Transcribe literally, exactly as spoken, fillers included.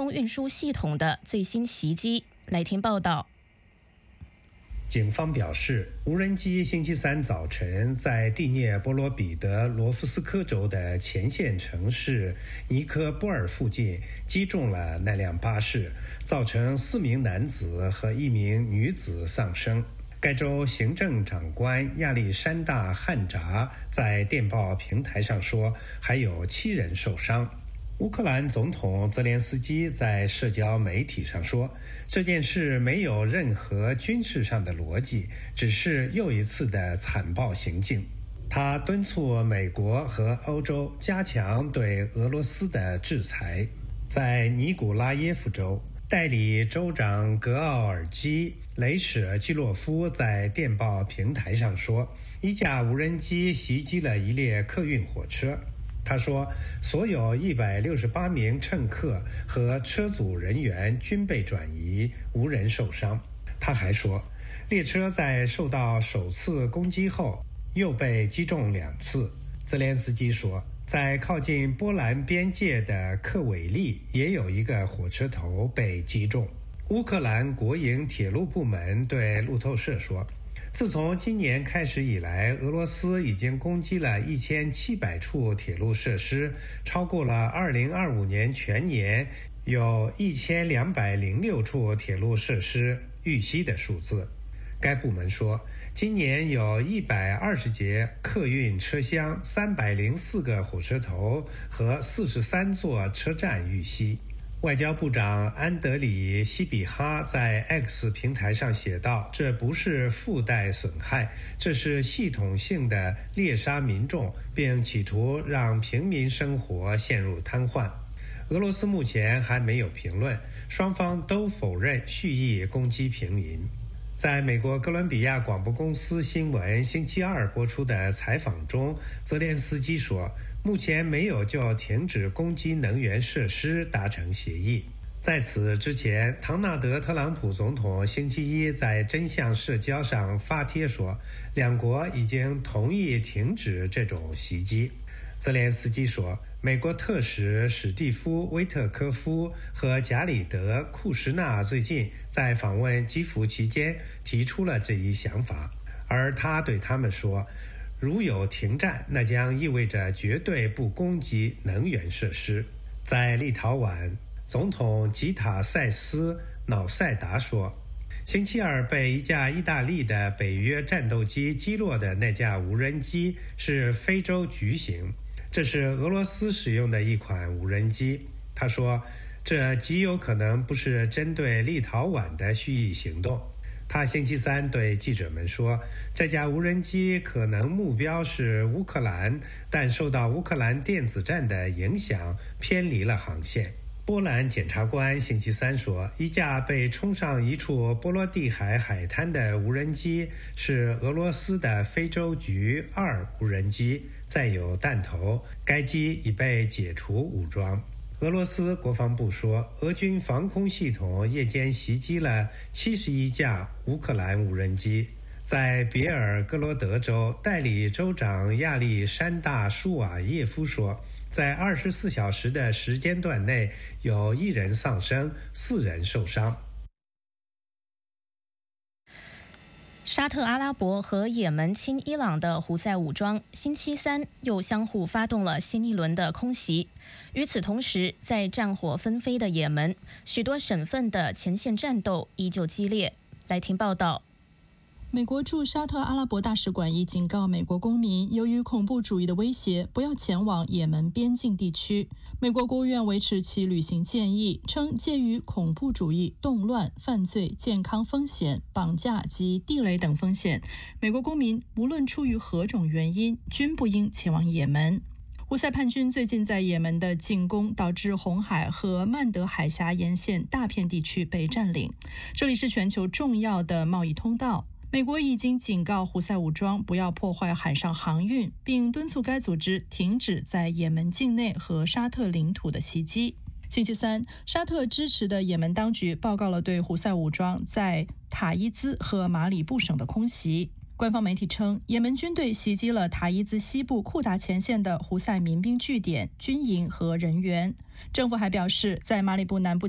空运输系统的最新袭击。来听报道。 警方表示，无人机星期三早晨在第聂波罗彼得罗夫斯科州的前线城市尼科波尔附近击中了那辆巴士，造成四名男子和一名女子丧生。该州行政长官亚历山大·汉扎在电报平台上说，还有七人受伤。乌克兰总统泽连斯基在社交媒体上说，这件事没有任何军事上的逻辑，只是又一次的残暴行径。他敦促美国和欧洲加强对俄罗斯的制裁。在尼古拉耶夫州，代理州长格奥尔基·雷舍基洛夫在电报平台上说，一架无人机袭击了一列客运火车。他说，所有一百六十八名乘客和车组人员均被转移，无人受伤。他还说，列车在受到首次攻击后又被击中两次。泽连斯基说，在靠近波兰边界的克韦利也有一个火车头被击中。乌克兰国营铁路部门对路透社说，自从今年开始以来，俄罗斯已经攻击了一千七百处铁路设施，超过了二零二五年全年有一千两百零六处铁路设施遇袭的数字。该部门说，今年有一百二十节客运车厢、三百零四个火车头和四十三座车站遇袭。外交部长安德里希比哈在 X 平台上写道，这不是附带损害，这是系统性的猎杀民众，并企图让平民生活陷入瘫痪。俄罗斯目前还没有评论，双方都否认蓄意攻击平民。在美国哥伦比亚广播公司新闻星期二播出的采访中，泽连斯基说，目前没有就停止攻击能源设施达成协议。在此之前，唐纳德·特朗普总统星期一在真相社交上发帖说，两国已经同意停止这种袭击。泽连斯基说，美国特使史蒂夫·威特科夫和贾里德·库什纳最近在访问基辅期间提出了这一想法，而他对他们说，如有停战，那将意味着绝对不攻击能源设施。在立陶宛，总统吉塔塞斯·瑙塞达说，星期二被一架意大利的北约战斗机击落的那架无人机是非洲橘型，这是俄罗斯使用的一款无人机。他说，这极有可能不是针对立陶宛的蓄意行动。他星期三对记者们说，这架无人机可能目标是乌克兰，但受到乌克兰电子战的影响，偏离了航线。波兰检察官星期三说，一架被冲上一处波罗的海海滩的无人机是俄罗斯的非洲菊二无人机，载有弹头，该机已被解除武装。俄罗斯国防部说，俄军防空系统夜间袭击了七十一架乌克兰无人机。在别尔哥罗德州，代理州长亚历山大·舒瓦耶夫说，在二十四小时的时间段内，有一人丧生，四人受伤。 沙特阿拉伯和也门亲伊朗的胡塞武装星期三又相互发动了新一轮的空袭。与此同时，在战火纷飞的也门，许多省份的前线战斗依旧激烈。来听报道。 美国驻沙特阿拉伯大使馆已警告美国公民，由于恐怖主义的威胁，不要前往也门边境地区。美国国务院维持其旅行建议，称鉴于恐怖主义、动乱、犯罪、健康风险、绑架及地雷等风险，美国公民无论出于何种原因，均不应前往也门。胡塞叛军最近在也门的进攻，导致红海和曼德海峡沿线大片地区被占领，这里是全球重要的贸易通道。美国已经警告胡塞武装不要破坏海上航运，并敦促该组织停止在也门境内和沙特领土的袭击。星期三，沙特支持的也门当局报告了对胡塞武装在塔伊兹和马里布省的空袭。官方媒体称，也门军队袭击了塔伊兹西部库达前线的胡塞民兵据点、军营和人员。政府还表示，在马里布南部